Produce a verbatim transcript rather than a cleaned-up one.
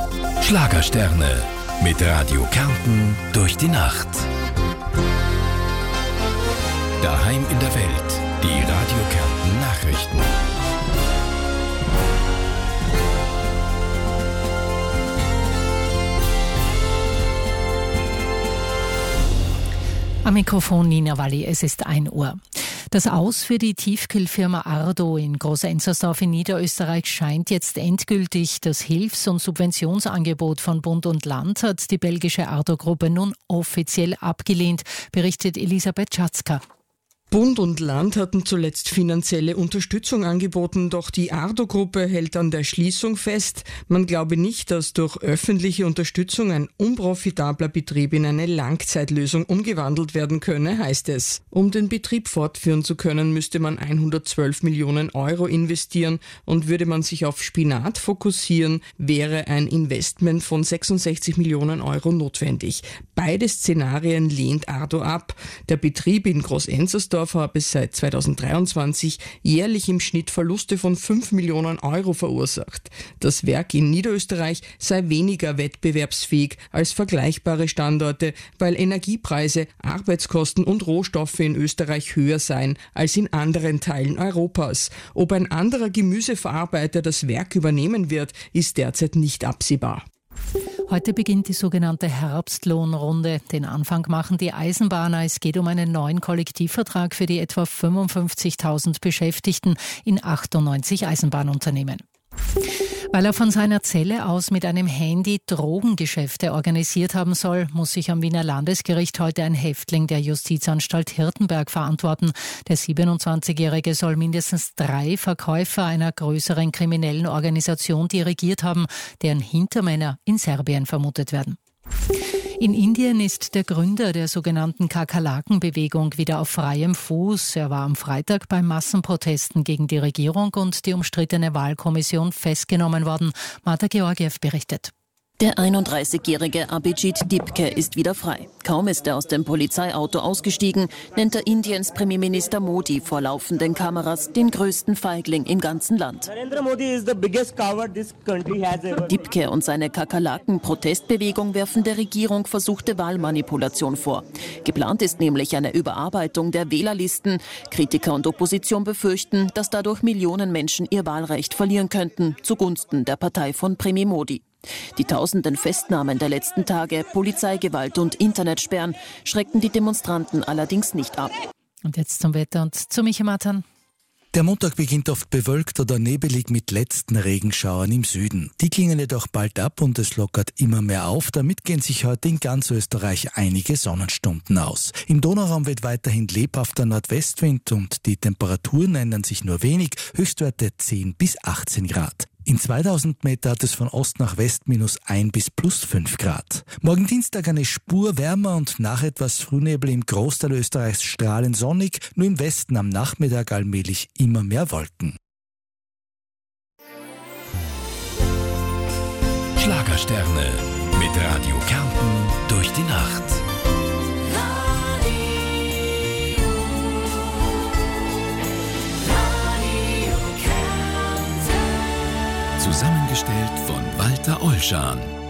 Schlagersterne mit Radio Kärnten durch die Nacht. Daheim in der Welt, die Radio Kärnten Nachrichten. Am Mikrofon Nina Walli, es ist ein Uhr. Das Aus für die Tiefkühlfirma Ardo in Groß-Enzersdorf in Niederösterreich scheint jetzt endgültig. Das Hilfs- und Subventionsangebot von Bund und Land hat die belgische Ardo-Gruppe nun offiziell abgelehnt, berichtet Elisabeth Schatzka. Bund und Land hatten zuletzt finanzielle Unterstützung angeboten, doch die Ardo-Gruppe hält an der Schließung fest. Man glaube nicht, dass durch öffentliche Unterstützung ein unprofitabler Betrieb in eine Langzeitlösung umgewandelt werden könne, heißt es. Um den Betrieb fortführen zu können, müsste man hundertzwölf Millionen Euro investieren und würde man sich auf Spinat fokussieren, wäre ein Investment von sechsundsechzig Millionen Euro notwendig. Beide Szenarien lehnt Ardo ab. Der Betrieb in Groß-Enzersdorf habe seit zweitausenddreiundzwanzig jährlich im Schnitt Verluste von fünf Millionen Euro verursacht. Das Werk in Niederösterreich sei weniger wettbewerbsfähig als vergleichbare Standorte, weil Energiepreise, Arbeitskosten und Rohstoffe in Österreich höher seien als in anderen Teilen Europas. Ob ein anderer Gemüseverarbeiter das Werk übernehmen wird, ist derzeit nicht absehbar. Heute beginnt die sogenannte Herbstlohnrunde. Den Anfang machen die Eisenbahner. Es geht um einen neuen Kollektivvertrag für die etwa fünfundfünfzigtausend Beschäftigten in achtundneunzig Eisenbahnunternehmen. Weil er von seiner Zelle aus mit einem Handy Drogengeschäfte organisiert haben soll, muss sich am Wiener Landesgericht heute ein Häftling der Justizanstalt Hirtenberg verantworten. Der siebenundzwanzigjährige soll mindestens drei Verkäufer einer größeren kriminellen Organisation dirigiert haben, deren Hintermänner in Serbien vermutet werden. In Indien ist der Gründer der sogenannten Kakerlaken-Bewegung wieder auf freiem Fuß. Er war am Freitag bei Massenprotesten gegen die Regierung und die umstrittene Wahlkommission festgenommen worden. Martha Georgiev berichtet. Der einunddreißigjährige Abhijit Dipke ist wieder frei. Kaum ist er aus dem Polizeiauto ausgestiegen, nennt er Indiens Premierminister Modi vor laufenden Kameras den größten Feigling im ganzen Land. Dipke und seine Kakerlaken-Protestbewegung werfen der Regierung versuchte Wahlmanipulation vor. Geplant ist nämlich eine Überarbeitung der Wählerlisten. Kritiker und Opposition befürchten, dass dadurch Millionen Menschen ihr Wahlrecht verlieren könnten, zugunsten der Partei von Premier Modi. Die tausenden Festnahmen der letzten Tage, Polizeigewalt und Internetsperren schreckten die Demonstranten allerdings nicht ab. Und jetzt zum Wetter und zu Michael Matan. Der Montag beginnt oft bewölkt oder nebelig mit letzten Regenschauern im Süden. Die klingen jedoch bald ab und es lockert immer mehr auf. Damit gehen sich heute in ganz Österreich einige Sonnenstunden aus. Im Donauraum wird weiterhin lebhafter Nordwestwind und die Temperaturen ändern sich nur wenig, Höchstwerte zehn bis achtzehn Grad. In zweitausend Meter hat es von Ost nach West minus ein bis plus fünf Grad. Morgen Dienstag eine Spur wärmer und nach etwas Frühnebel im Großteil Österreichs strahlend sonnig, nur im Westen am Nachmittag allmählich immer mehr Wolken. Schlagersterne mit Radio Kärnten durch die Nacht. Zusammengestellt von Walter Olschan.